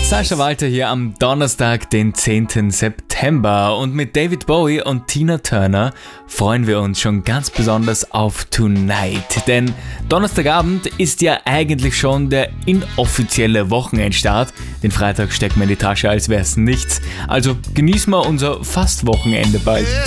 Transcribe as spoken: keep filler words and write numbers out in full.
Sascha Walter hier am Donnerstag, den zehnten September, und mit David Bowie und Tina Turner freuen wir uns schon ganz besonders auf Tonight, denn Donnerstagabend ist ja eigentlich schon der inoffizielle Wochenendstart. Den Freitag stecken wir in die Tasche, als wär's nichts, also genießen wir unser Fast-Wochenende bald.